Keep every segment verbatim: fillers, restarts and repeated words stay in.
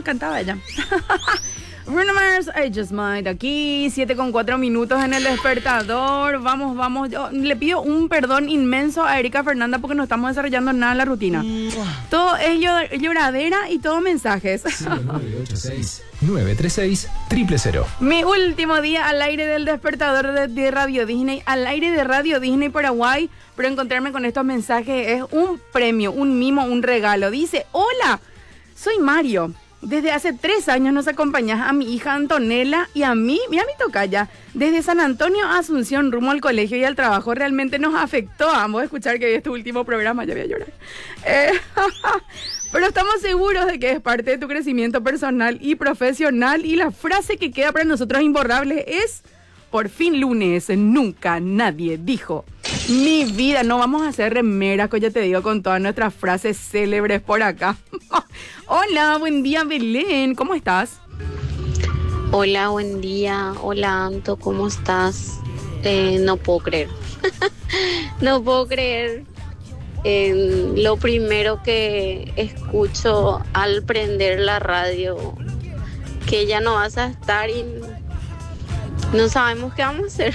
cantaba ella. Bruno Mars, I Just Might, aquí, siete con cuatro minutos en el despertador. Vamos, vamos. Yo le pido un perdón inmenso a Erika Fernanda porque no estamos desarrollando nada en la rutina. Todo es llor- lloradera y todo mensajes. cero nueve ocho seis, nueve tres seis, cero cero cero. Mi último día al aire del despertador de, de Radio Disney, al aire de Radio Disney Paraguay, pero encontrarme con estos mensajes es un premio, un mimo, un regalo. Dice, hola, soy Mario. Desde hace tres años nos acompañas a mi hija Antonella y a mí, mira mi tocaya, desde San Antonio a Asunción rumbo al colegio y al trabajo. Realmente nos afectó a ambos escuchar que hoy es tu último programa, ya voy a llorar. Eh, pero estamos seguros de que es parte de tu crecimiento personal y profesional y la frase que queda para nosotros imborrable es, por fin lunes, nunca nadie dijo. Mi vida, no vamos a hacer remeras, que ya te digo, con todas nuestras frases célebres por acá. Hola, buen día, Belén, ¿cómo estás? Hola, buen día. Hola, Anto, ¿cómo estás? Eh, no puedo creer. No puedo creer. Eh, lo primero que escucho al prender la radio, que ya no vas a estar y no sabemos qué vamos a hacer.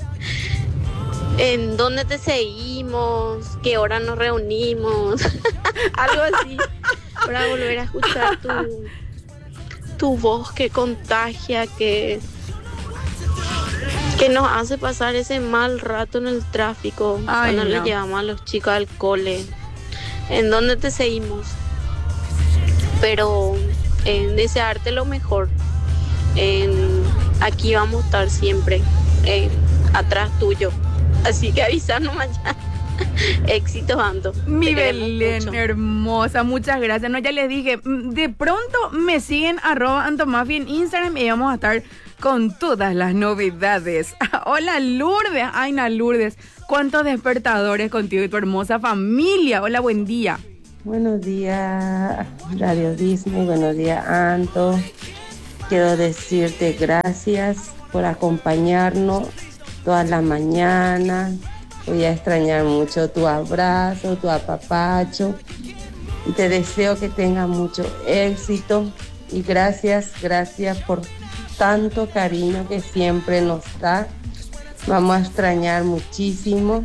¿En dónde te seguimos? ¿Qué hora nos reunimos? Algo así, para volver a escuchar tu, tu voz que contagia, que, que nos hace pasar ese mal rato en el tráfico. Ay, cuando no. le llevamos a los chicos al cole. ¿En dónde te seguimos? Pero en desearte lo mejor. En, aquí vamos a estar siempre, eh, atrás tuyo. Así que avísanos mañana. Éxitos, Anto. Mi Te queremos Belén, mucho. hermosa, muchas gracias. No, ya les dije, mm, de pronto me siguen arroba Antomafi en Instagram y vamos a estar con todas las novedades. Hola, Lourdes. Ay, na, Lourdes. ¿Cuántos despertadores contigo y tu hermosa familia? Hola, buen día. Buenos días, Radio Disney, buenos días, Anto. Quiero decirte gracias por acompañarnos todas las mañanas. Voy a extrañar mucho tu abrazo, tu apapacho. Y te deseo que tengas mucho éxito. Y gracias, gracias por tanto cariño que siempre nos da. Vamos a extrañar muchísimo.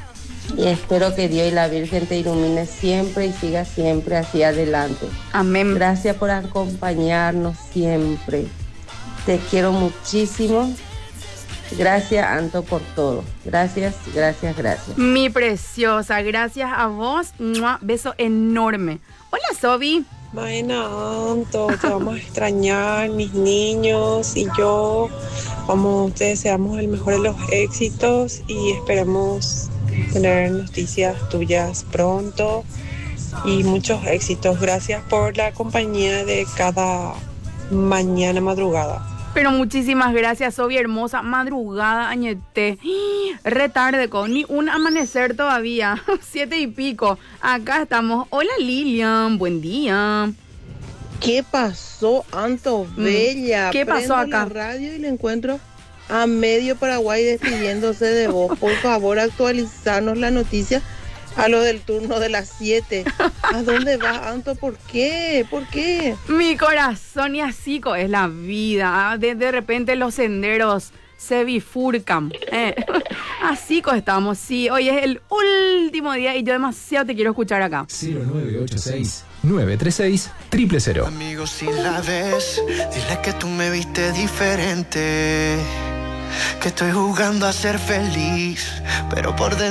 Y espero que Dios y la Virgen te ilumine siempre y siga siempre hacia adelante. Amén. Gracias por acompañarnos siempre. Te quiero muchísimo. Gracias, Anto, por todo. Gracias, gracias, gracias. Mi preciosa, gracias a vos. ¡Mua! Beso enorme. Hola, Sobi. Maena, Anto, te vamos a extrañar, mis niños y yo. Vamos, te deseamos el mejor de los éxitos y esperamos tener noticias tuyas pronto y muchos éxitos. Gracias por la compañía de cada mañana madrugada. Pero muchísimas gracias, Sobi, hermosa. Madrugada, añete. Re tarde, con ni un amanecer todavía. Siete y pico. Acá estamos. Hola, Lilian. Buen día. ¿Qué pasó, Anto Bella? ¿Qué pasó Prendo acá? la radio y le encuentro a medio Paraguay despidiéndose de vos. Por favor, actualizarnos la noticia a lo del turno de las siete. ¿A dónde vas, Anto? ¿Por qué? ¿Por qué? Mi corazón y así co- es la vida. ¿Ah? De, de repente los senderos se bifurcan. Eh. Así co estamos. Sí, hoy es el último día y yo demasiado te quiero escuchar acá. cero nueve ocho seis, nueve tres seis, cero cero cero. Amigo, si la ves, dile que tú me viste diferente, que estoy jugando a ser feliz, pero por dentro